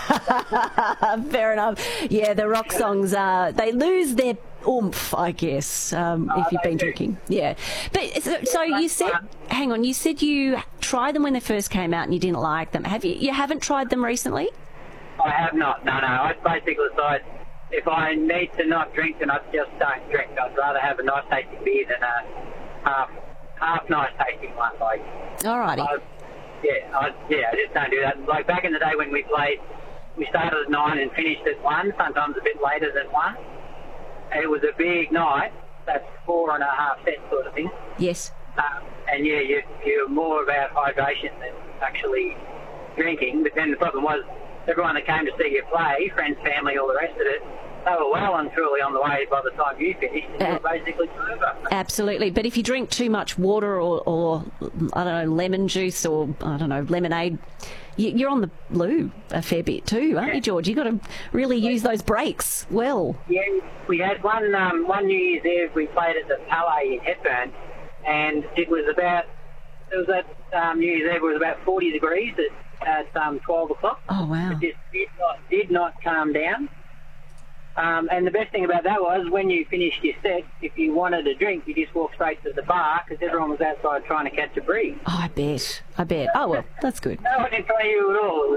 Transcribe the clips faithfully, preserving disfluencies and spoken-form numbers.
Fair enough. Yeah, the rock songs, uh, they lose their oomph, I guess, um, Oh, if you've they been do. drinking. Yeah. But so, so you said, hang on, you said you tried them when they first came out and you didn't like them. Have you? You haven't tried them recently? I have not. No, no. I basically decide if I need to not drink, then I just don't drink. I'd rather have a nice tasting beer than a half, half nice tasting one. Like, Alrighty. I, yeah, I, yeah, I just don't do that. Like back in the day when we played, we started at nine and finished at one, sometimes a bit later than one. It was a big night. That's four and a half sets sort of thing. Yes. Um, and yeah, you, you're more about hydration than actually drinking. But then the problem was everyone that came to see you play, friends, family, all the rest of it, they were well and truly on the way by the time you finished, and you were basically sober. Absolutely. But if you drink too much water or, or, I don't know, lemon juice or, I don't know, lemonade, you, you're on the loo a fair bit too, aren't Yeah. you, George? You've got to really use those breaks well. Yeah, we had one um, one New Year's Eve, we played at the Palais in Hepburn, and it was about, it was at um, New Year's Eve, it was about forty degrees at, at um, twelve o'clock. Oh, wow. It just did not, did not calm down. Um, and the best thing about that was when you finished your set, if you wanted a drink, you just walked straight to the bar because everyone was outside trying to catch a breeze. Oh, I bet. I bet. Oh, well, that's good. No one didn't try you at all. It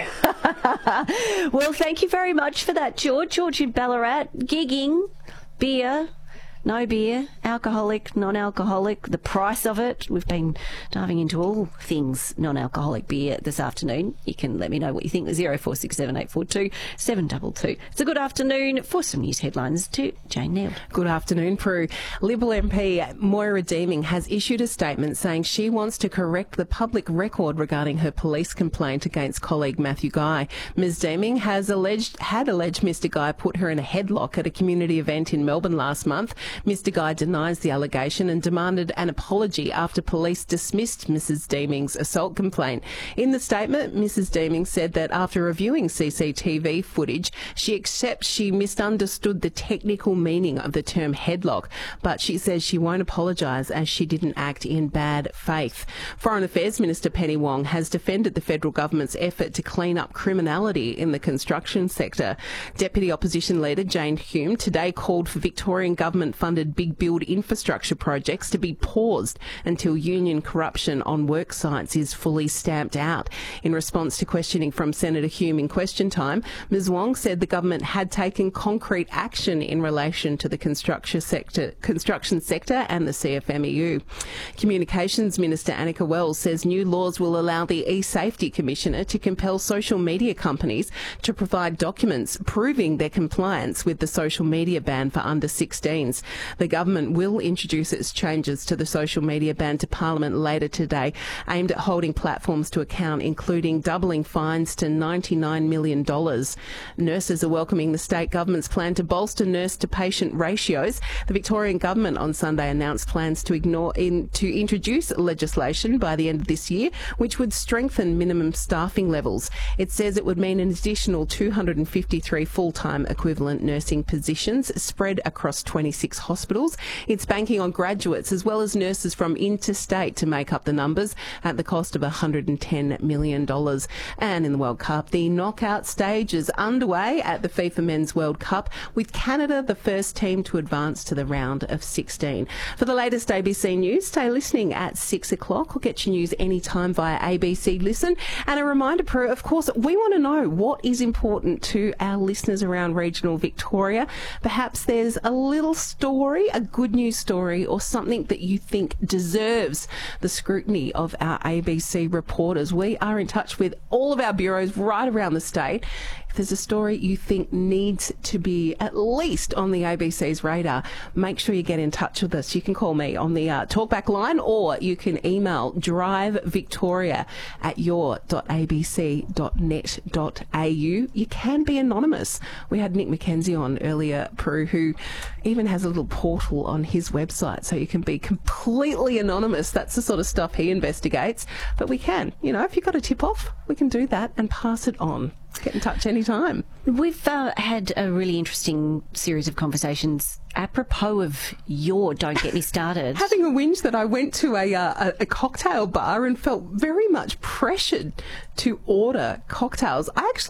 was brilliant. Well, thank you very much for that, George. George in Ballarat, gigging, beer, no beer, alcoholic, non-alcoholic, the price of it. We've been diving into all things non-alcoholic beer this afternoon. You can let me know what you think. zero four six seven eight four two seven two two. It's a good afternoon. For some news headlines to Jane Neal. Good afternoon, Prue. Liberal M P Moira Deeming has issued a statement saying she wants to correct the public record regarding her police complaint against colleague Matthew Guy. Ms Deeming has alleged had alleged Mr Guy put her in a headlock at a community event in Melbourne last month. Mr Guy denies the allegation and demanded an apology after police dismissed Missus Deeming's assault complaint. In the statement, Missus Deeming said that after reviewing C C T V footage, she accepts she misunderstood the technical meaning of the term headlock, but she says she won't apologise as she didn't act in bad faith. Foreign Affairs Minister Penny Wong has defended the federal government's effort to clean up criminality in the construction sector. Deputy Opposition Leader Jane Hume today called for Victorian government-funded big build infrastructure projects to be paused until union corruption on work sites is fully stamped out. In response to questioning from Senator Hume in question time, Ms Wong said the government had taken concrete action in relation to the construction sector, construction sector and the C F M E U. Communications Minister Annika Wells says new laws will allow the e-Safety Commissioner to compel social media companies to provide documents proving their compliance with the social media ban for under sixteens. The government will introduce its changes to the social media ban to Parliament later today, aimed at holding platforms to account, including doubling fines to ninety-nine million dollars. Nurses are welcoming the state government's plan to bolster nurse-to-patient ratios. The Victorian government on Sunday announced plans to ignore in, to introduce legislation by the end of this year, which would strengthen minimum staffing levels. It says it would mean an additional two hundred fifty-three full-time equivalent nursing positions spread across twenty-six hospitals. It's banking on graduates as well as nurses from interstate to make up the numbers at the cost of one hundred ten million dollars. And in the World Cup, the knockout stage is underway at the FIFA Men's World Cup, with Canada the first team to advance to the round of sixteen. For the latest A B C News, stay listening at six o'clock. We'll get your news anytime via A B C Listen. And a reminder, Prue, of course, we want to know what is important to our listeners around regional Victoria. Perhaps there's a little story, a good news story, or something that you think deserves the scrutiny of our A B C reporters. We are in touch with all of our bureaus right around the state. If there's a story you think needs to be at least on the A B C's radar, make sure you get in touch with us. You can call me on the uh, talkback line, or you can email drivevictoria at your dot a b c dot net dot a u. You can be anonymous. We had Nick McKenzie on earlier, Prue, who even has a little portal on his website, so you can be completely anonymous. That's the sort of stuff he investigates. But we can, you know, if you've got a tip off, we can do that and pass it on. Get in touch anytime. We've uh, had a really interesting series of conversations apropos of your Don't Get Me Started. Having a whinge that I went to a, uh, a cocktail bar and felt very much pressured to order cocktails. I actually